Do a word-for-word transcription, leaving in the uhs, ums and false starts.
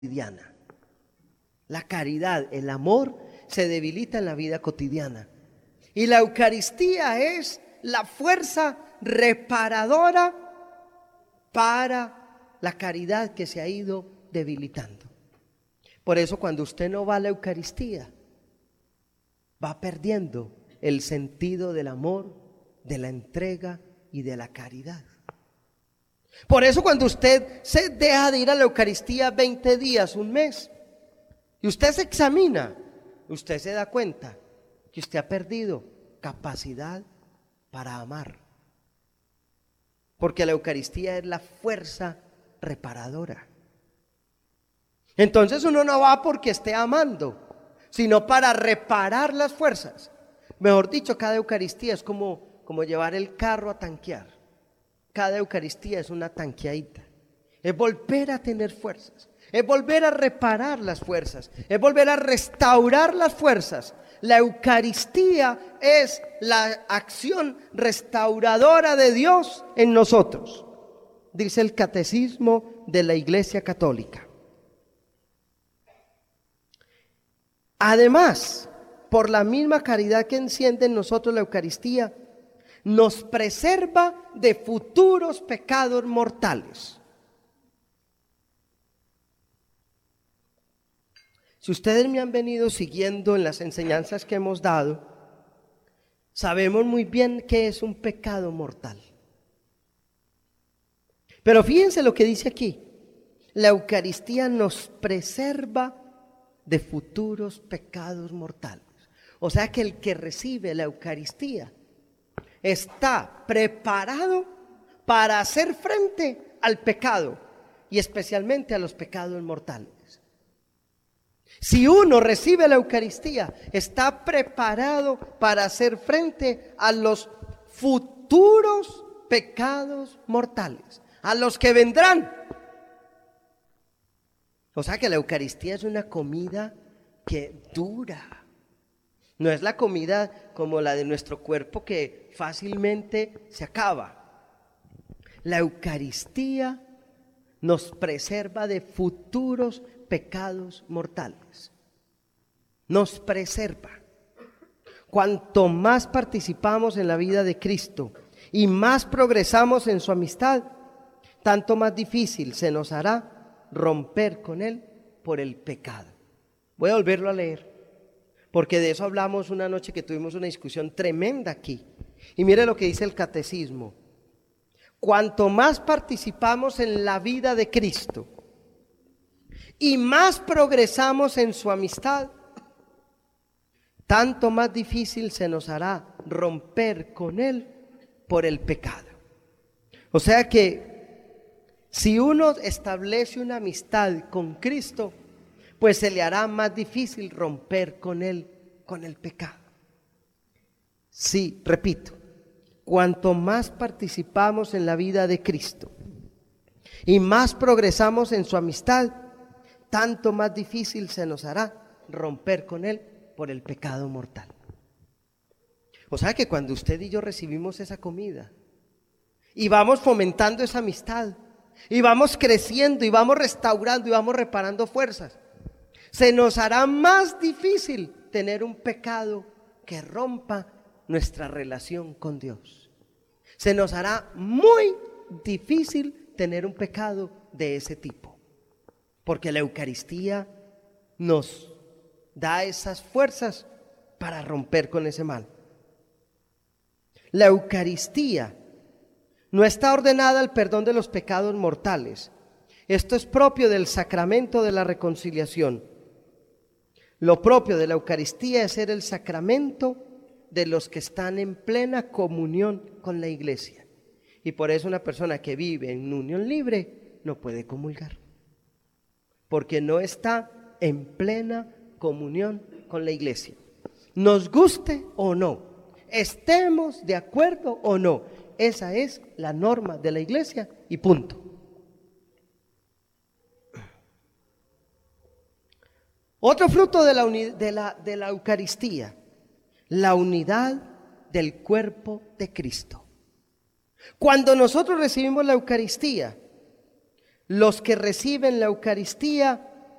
cotidiana. La caridad, el amor, se debilita en la vida cotidiana. Y la Eucaristía es la fuerza reparadora para la caridad que se ha ido debilitando. Por eso cuando usted no va a la Eucaristía, va perdiendo el sentido del amor, de la entrega y de la caridad. Por eso cuando usted se deja de ir a la Eucaristía veinte días, un mes, y usted se examina, usted se da cuenta que usted ha perdido capacidad para amar. Porque la Eucaristía es la fuerza reparadora. Entonces uno no va porque esté amando, sino para reparar las fuerzas. Mejor dicho, cada Eucaristía es como, como llevar el carro a tanquear. Cada Eucaristía es una tanqueadita. Es volver a tener fuerzas. Es volver a reparar las fuerzas. Es volver a restaurar las fuerzas. La Eucaristía es la acción restauradora de Dios en nosotros, dice el Catecismo de la Iglesia Católica. Además, por la misma caridad que enciende en nosotros la Eucaristía, nos preserva de futuros pecados mortales. Si ustedes me han venido siguiendo en las enseñanzas que hemos dado, sabemos muy bien qué es un pecado mortal. Pero fíjense lo que dice aquí: la Eucaristía nos preserva de futuros pecados mortales. O sea que el que recibe la Eucaristía está preparado para hacer frente al pecado y especialmente a los pecados mortales. Si uno recibe la Eucaristía, está preparado para hacer frente a los futuros pecados mortales, a los que vendrán. O sea que la Eucaristía es una comida que dura. No es la comida como la de nuestro cuerpo que fácilmente se acaba. La Eucaristía nos preserva de futuros pecados mortales. Nos preserva. Cuanto más participamos en la vida de Cristo y más progresamos en su amistad, tanto más difícil se nos hará romper con Él por el pecado. Voy a volverlo a leer, porque de eso hablamos una noche que tuvimos una discusión tremenda aquí. Y mire lo que dice el Catecismo: cuanto más participamos en la vida de Cristo y más progresamos en su amistad, tanto más difícil se nos hará romper con Él por el pecado. O sea que si uno establece una amistad con Cristo, pues se le hará más difícil romper con Él, con el pecado. Sí, repito, cuanto más participamos en la vida de Cristo y más progresamos en su amistad, tanto más difícil se nos hará romper con Él por el pecado mortal. O sea que cuando usted y yo recibimos esa comida y vamos fomentando esa amistad y vamos creciendo y vamos restaurando y vamos reparando fuerzas, se nos hará más difícil tener un pecado que rompa nuestra relación con Dios. Se nos hará muy difícil tener un pecado de ese tipo, porque la Eucaristía nos da esas fuerzas para romper con ese mal. La Eucaristía no está ordenada al perdón de los pecados mortales. Esto es propio del sacramento de la reconciliación. Lo propio de la Eucaristía es ser el sacramento de los que están en plena comunión con la Iglesia. Y por eso una persona que vive en unión libre no puede comulgar, porque no está en plena comunión con la Iglesia. Nos guste o no, estemos de acuerdo o no, esa es la norma de la Iglesia y punto. Otro fruto de la, uni- de la, de la Eucaristía, la unidad del cuerpo de Cristo. Cuando nosotros recibimos la Eucaristía, los que reciben la Eucaristía